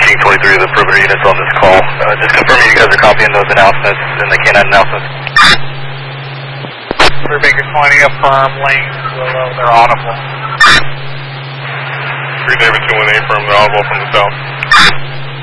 King 23 of the perimeter units on this call. Just confirming you guys are copying those announcements and the K9 announcements. We're making 20 affirm lanes, Willow, they're audible. 3 David 218 affirm, they're audible from the south.